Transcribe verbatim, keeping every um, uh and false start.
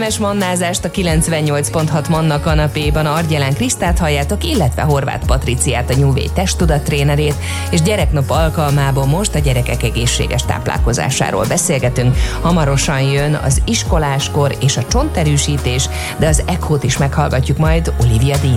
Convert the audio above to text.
kellemes mannázást a kilencvennyolc pont hat Manna kanapéban. Argyelán Krisztát halljátok, illetve Horváth Patriciát, a New Way testtudat trénerét, és gyereknap alkalmából most a gyerekek egészséges táplálkozásáról beszélgetünk. Hamarosan jön az iskoláskor és a csonterősítés, de az ECHO-t is meghallgatjuk majd Olivia Dean